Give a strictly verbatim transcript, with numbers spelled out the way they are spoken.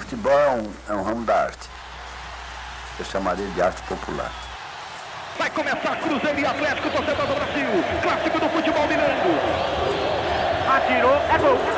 futebol é um, é um ramo da arte. Eu chamaria de arte popular. Vai começar Cruzeiro e Atlético, torcedor do Brasil. Clássico do futebol mineiro. Atirou, é gol.